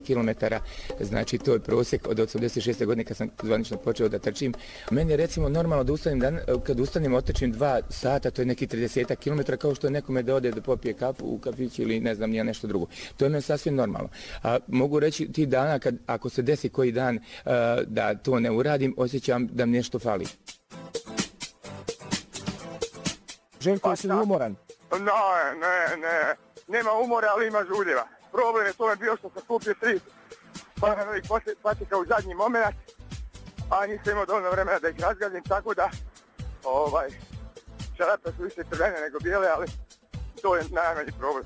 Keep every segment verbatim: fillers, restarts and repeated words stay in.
kilometara, znači to je prosjek od osamdeset šeste godine kad sam zvanično počeo da trčim. Meni je recimo normalno da ustanem, dan, kad ustanem otrčim dva sata, to je neki trideset kilometara, kao što je nekome da ode da popije kapu u kafiću ili ne znam nije nešto drugo. To je meni sasvim normalno. A mogu reći ti dana kad ako se desi koji dan a, da to ne uradim, osjećam da mi nešto fali. Željko, pa, si umoran? Ne, ne, ne. Nema umora, ali ima žuljeva. Problem je tome bio što sam kupio tri pananovih patika u zadnji moment, a nisam imao dovoljno vremena da ih razgazim, tako da ovaj, čarape su više crvene nego bijele, ali to je najmanji problem.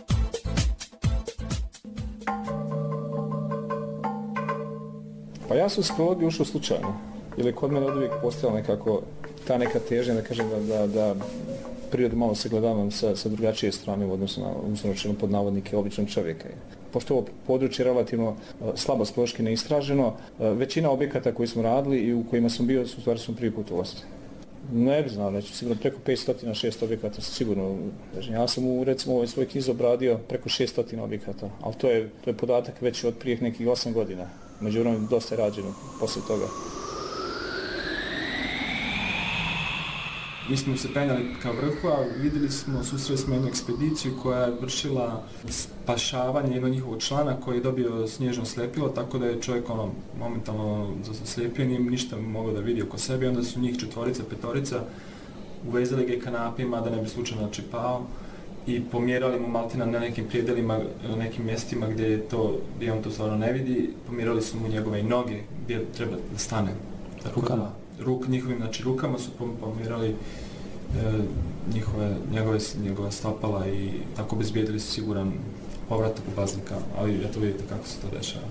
Pa ja sam u psihologiju ušao slučajno, jer je kod mene od uvijek postojala nekako ta neka težnja, da kažem da, da, da prirodu malo se gledavam sa, sa drugačije strane u odnosu na uzročeno pod navodnike običnog čovjeka. Pošto ovo područje relativno uh, slabo spološki neistraženo, uh, većina objekata koji smo radili i u kojima sam bio su u stvari sam prvi put ulazili. Ne bih znao, znači sigurno preko petsto do šesto objekata sam sigurno. Ja sam u recimo ovoj svoj knjizi obradio preko šesto objekata, ali to je, to je podatak već od prije nekih osam godina. Međutim, dosta je rađeno poslije toga. Mi smo se penjali ka vrhu, a vidjeli smo, susreli smo jednu ekspediciju koja je vršila spašavanje jednog njihovog člana koji je dobio snježno sljepilo, tako da je čovjek ono, momentalno zaslijepio, nije ništa mogao da vidi oko sebe. Onda su njih četvorica, petorica uvezali ga kanapima da ne bi slučajno načipao i pomjerali mu maltina na nekim prijedelima, na nekim mjestima gdje, je to, gdje on to stvarno ne vidi. Pomjerali su mu njegove noge gdje treba da stane. Rukama? Ruk, njihovim, znači rukama su pomjerali e, njihove, njegove, njegove stopala i tako bezbijedili su siguran povratak u baznika, ali eto vidite kako se to dešava.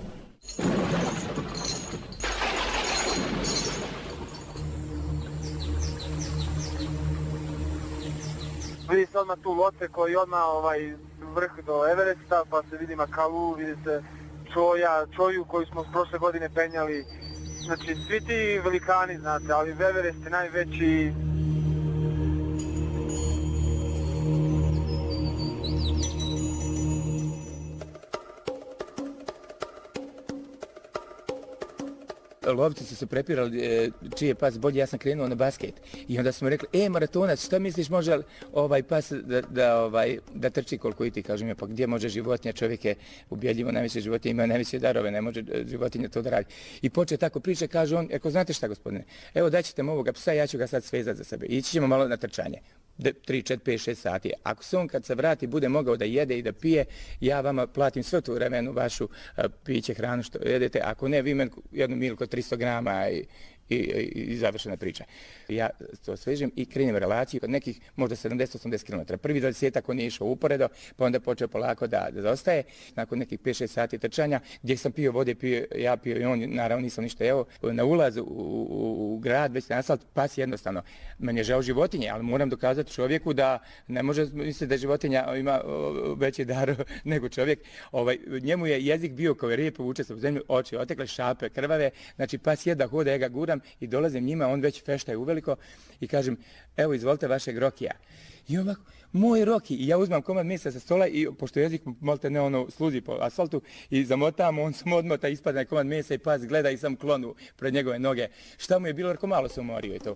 Vidi se odmah tu lote koji odmah ovaj, vrh do Everesta, pa se vidi Makalu, vidi se Čoja, Čoju koju smo prošle godine penjali. Znači, svi ti velikani, znate, ali Everest je najveći. Lovci su se prepirali čiji je pas bolji, ja sam krenuo na basket. I onda smo rekli, e, maratonac, šta misliš, može ovaj pas da, da, ovaj, da trči koliko i ti, kažem ja, pa gdje može životinja, čovjek je ubjedljivo najviše životinja, ima najviše darove, ne može životinja to da radi. I poče tako priče, kaže on, eko, znate šta gospodine, evo daćete mu ovoga psa, ja ću ga sad svezati za sebe. Ići ćemo malo na trčanje. tri, četiri, pet, šest sati. Ako se on kad se vrati bude mogao da jede i da pije, ja vama platim sve tu vremenu vašu uh, piće, hranu što jedete. Ako ne, vi meni jednu milku od tristo grama i, i, i, i završena priča. Ja to svežem i krenem relaciju kod nekih možda sedamdeset do osamdeset kilometara. Prvi dvadesetak on je išao uporedo, pa onda počeo polako da, da zostaje. Nakon nekih pet šest sati trčanja, gdje sam pio vode, pio, ja pio i on, naravno nisam ništa jeo. Na ulazu u, u, u grad, već na asfalt, pas jednostavno. Meni je žao životinje, ali moram dokazati čovjeku da ne može misliti da životinja ima veći dar nego čovjek. Ovaj, njemu je jezik bio kao je rijep, vuče se u zemlju, oči otekle, šape krvave, znači pas jedva hoda, ja ga guram i dolazim njima, on već fešta je uveliko i kažem, evo izvolite vašeg Rokija. I ovako, moj Roki, i ja uzmam komad mesa sa stola i pošto jezik malte ne ono sluzi po asfaltu i zamotam, on sam odmota, ispadne komad mesa i pas gleda i sam klonu pred njegove noge. Šta mu je bilo, jer ko malo se umorio i to.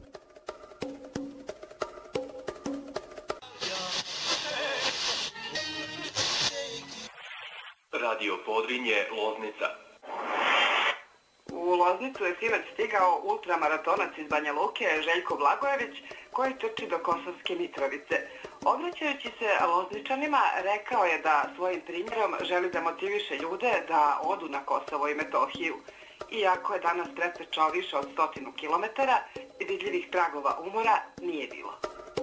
Radio Podrinje, Loznica. U Loznicu je sinoć stigao ultramaratonac iz Banja Luke, Željko Blagojević, koji trči do Kosovske Mitrovice. Obraćajući se Lozničanima, rekao je da svojim primjerom želi da motiviše ljude da odu na Kosovo i Metohiju. Iako je danas pretečao više od stotinu kilometara, vidljivih tragova umora nije bilo.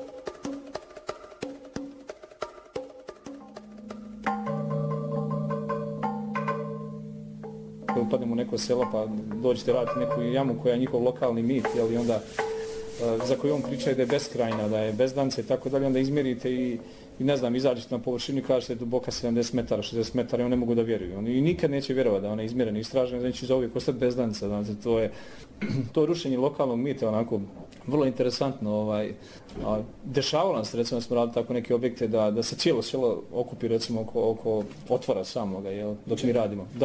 Upadnemo u neko selo pa dođete raditi neku jamu koja je njihov lokalni mit, jel, i onda uh, za koju on priča da je beskrajna, da je bezdance i tako dalje, onda izmjerite i, i ne znam, izađete na površinu i kažete duboka sedamdeset metara, šezdeset metara i oni ne mogu da vjeruju. Oni nikad neće vjerovati da ona je izmjerena i istražena, znači za uvijek ostati bezdanca. Znači, to je to rušenje lokalnog mita, onako vrlo interesantno. Ovaj, a, dešavalo nam se, recimo, da smo radili tako neke objekte da, da se cijelo selo okupi, recimo, oko, oko otvora samoga, jel, dok mi radimo. Da.